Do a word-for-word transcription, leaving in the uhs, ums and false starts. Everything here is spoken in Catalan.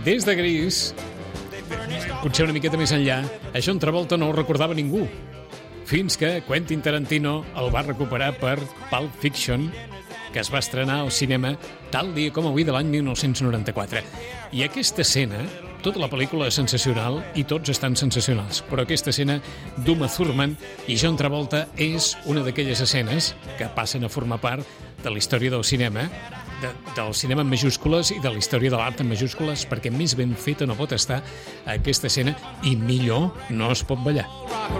Des de Gris, potser una miqueta més enllà, a John Travolta no ho recordava ningú, fins que Quentin Tarantino el va recuperar per Pulp Fiction, que es va estrenar al cinema tal dia com avui de l'any mil nou-cents noranta-quatre. I aquesta escena, tota la pel·lícula és sensacional i tots estan sensacionals, però aquesta escena d'Uma Thurman i John Travolta és una d'aquelles escenes que passen a formar part de la història del cinema, de, del cinema en majúscules i de la història de l'art en majúscules, perquè més ben feta no pot estar aquesta escena i millor no es pot ballar.